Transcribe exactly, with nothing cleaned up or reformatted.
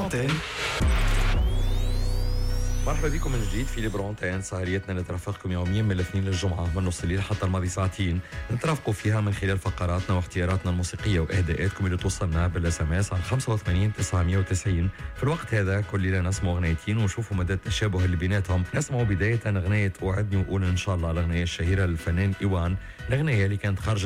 برونتين. مرحبا بكم من جديد في برونتين، سهريتنا نترافقكم يوميا من الاثنين للجمعة من نص الليل حتى الماضي ساعتين، نترافقوا فيها من خلال فقراتنا واختياراتنا الموسيقية وإهداءاتكم اللي توصلنا بالاس ام اس على خمسة وثمانين تسعمية وتسعين. في الوقت هذا كل ليلة نسمع أغنيتين ونشوفوا مدى التشابه اللي بيناتهم. نسمعوا بداية أغنية وعدني وقول إن شاء الله، الأغنية الشهيرة للفنان إيوان، الأغنية اللي كانت خارجة